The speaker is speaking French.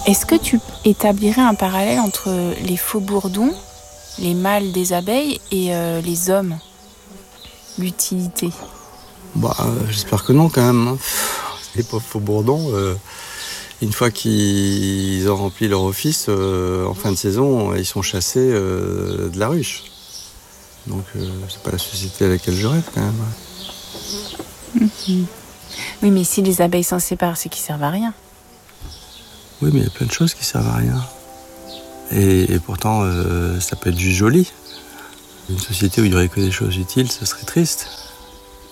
Est-ce que tu établirais un parallèle entre les faux-bourdons, les mâles des abeilles et les hommes? L'utilité? J'espère que non quand même. Hein. Les pauvres faux-bourdons, une fois qu'ils ont rempli leur office, en fin de saison, ils sont chassés de la ruche. Donc c'est pas la société à laquelle je rêve quand même. Mmh. Oui, mais si les abeilles s'en séparent, c'est qu'ils servent à rien. Oui, mais il y a plein de choses qui servent à rien. Et pourtant, ça peut être juste joli. Une société où il n'y aurait que des choses utiles, ça serait triste.